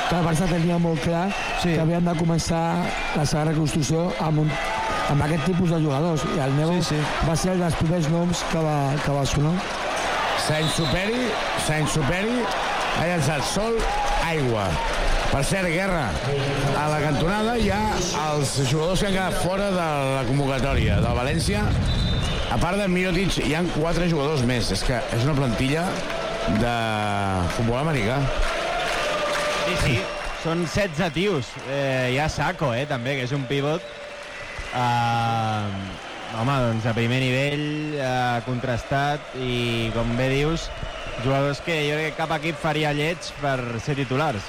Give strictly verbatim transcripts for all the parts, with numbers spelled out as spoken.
que el Barça tenia molt clar sí. que havien de començar la seva reconstrucció amb, un, amb aquest tipus de jugadors, i el Nebo sí, sí. va ser un dels primers noms que va, que va sonar. Sainz-Superi, Sainz-Superi ha llançat sol, aigua. Per cert, Guerra, a la cantonada hi ha els jugadors que han quedat fora de la convocatòria del València. A part de Mirotic, hi ha quatre jugadors més. És que és una plantilla de futbol americà. Sí, sí, són setze tios. Eh, hi ha Sacco, eh, també, que és un pivot. Uh, home, doncs a primer nivell, uh, contrastat, i com bé dius, jugadors que jo crec que cap equip faria lleig per ser titulars.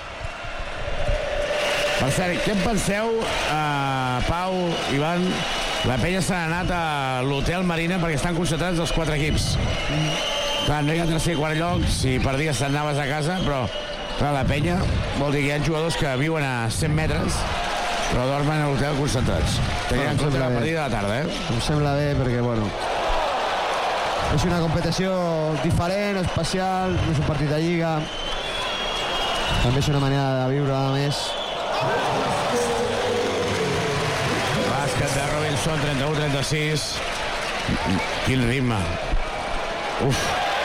Per cert, què en penseu, uh, Pau, Ivan? La penya s'ha anat a l'Hotel Marina perquè estan concentrats els quatre equips. Clar, no hi ha tercer i quart lloc, si perdies t'anaves a casa, però clar, la penya vol dir que hi ha jugadors que viuen a cent metres però dormen a l'hotel concentrats. Tenien en compte la partida de la tarda, eh? Em sembla bé perquè, bueno, és una competició diferent, especial, no és un partit de lliga, també és una manera de viure, a més. Bàsquet de Robinson, trenta-u trenta-sis. Quin ritme. Uf.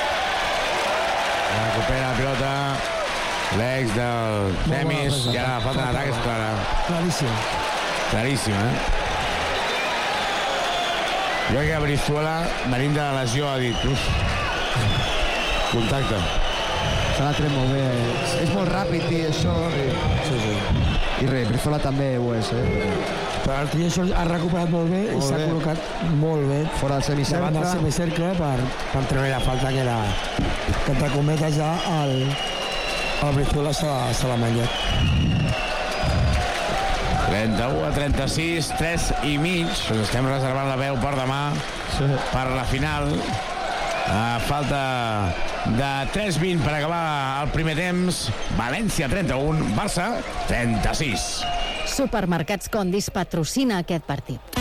Recupera la pilota l'ex del Temis, i ara la falta d'atac és clara. Claríssim. Claríssim, eh? Jo crec que Brizuela, venint de la lesió, ha dit, uf, contacte. Se l'ha tret molt bé. És molt ràpid, i això. I... Sí, sí. I res, Brizuela també ho és, eh? Però el Triesol ha recuperat molt bé molt i s'ha col·locat molt bé fora del semicercle, davant del semicercle per, per treure la falta que era, que entre cometes ja el, el Brizuela se, se l'ha menjat. trenta-u a trenta-sis, tres i mig. Ens estem reservant la veu per demà, sí. per la final. A falta de tres vint per acabar el primer temps. València trenta-u, Barça trenta-sis. Supermercats Condis patrocina aquest partit.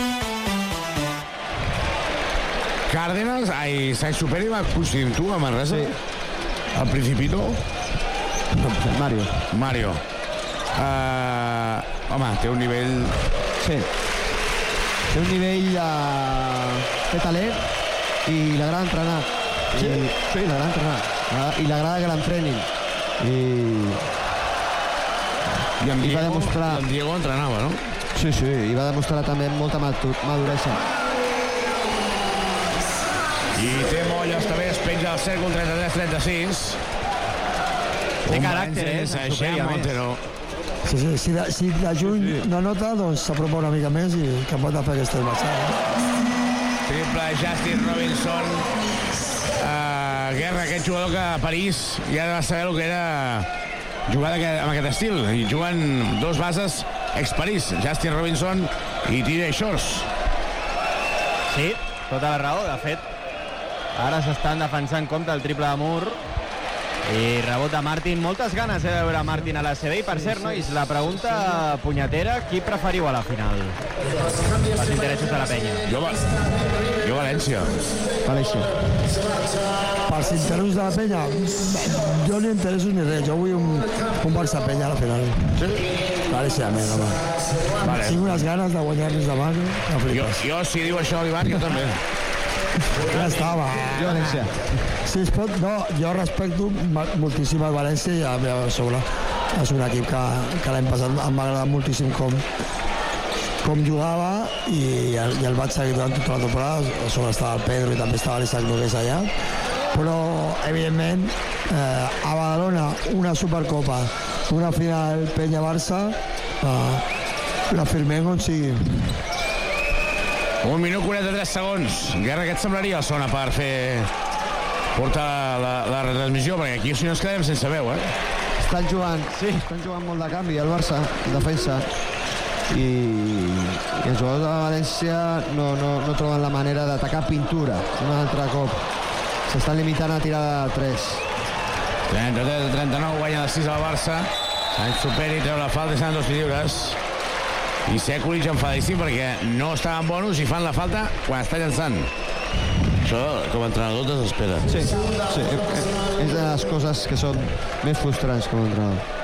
Cárdenas, ai, Sainz-Superi va coincidir amb tu a Manresa? Sí. Al Principito? Mario. Mario. Uh, home, té un nivell... Sí. Té un nivell uh, de talent i l'agrada entrenar. Sí, I, sí l'agrada entrenar. I l'agrada que l'entrenin. I... I amb Diego, I va demostrar... i amb Diego entrenava, no? Sí, sí, i va demostrar també molta maduresa. I té molles també, es penja al cèrcol trenta-tres trenta-sis. Té caràcter, eh? Així, Montero. Sí, sí, si de, si de juny sí, sí. no nota, doncs s'apropa una mica més i que pot fer aquesta marxada. Triple Justin Robinson. Uh, Guerra, aquest jugador que a París ja va saber el que era jugar amb aquest estil. I juguen dos bases ex-París, Justin Robinson i T J Shorts. Sí, tota la raó, de fet. Ara s'estan defensant compte el triple de Moore. I rebota Martin. Moltes ganes eh, de veure Martin a la C B. I per cert, nois, la pregunta punyetera, qui preferiu a la final? Els interessos de la penya. Jo, jo València. València. Pels interessos de la penya, jo ni interessos ni res. Jo vull un, un Barça-Penya a la final. Sí? Claríssimament, home. Vale. Tinc unes ganes de guanyar-nos demà. Jo, jo, si diu això l'Ivan, jo també. Ja estava. Jo València. Si es pot, no, jo respecto moltíssim el València i a la sobre. És un equip que, que l'any passat em va agradar moltíssim com, com jugava i el, i el vaig seguir durant tota la temporada. A sobre estava el Pedro i també estava l'Isaac Nogués allà. Però, evidentment, eh, a Badalona, una Supercopa, una final Penya-Barça, eh, la firmem on sigui. Un minut quaranta-tres segons. Guerra, què et semblaria el Sona per fer portar la, la retransmissió? Perquè aquí si no ens quedem sense veu, eh? Estan jugant, sí, estan jugant molt de canvi el Barça, en defensa. I, i els jugadors de València no, no, no troben la manera d'atacar pintura un altre cop. S'estan limitant a tirar de tres. trenta-tres a trenta-nou, guanya de sis al Barça. Sainz-Superi treu la falta i seran dos lliures. I Sekulic enfadíssim perquè no estaven bonus i fan la falta quan està llançant. Això, com a entrenador, desespera. Sí, sí, és de les coses que són més frustrants com a entrenador.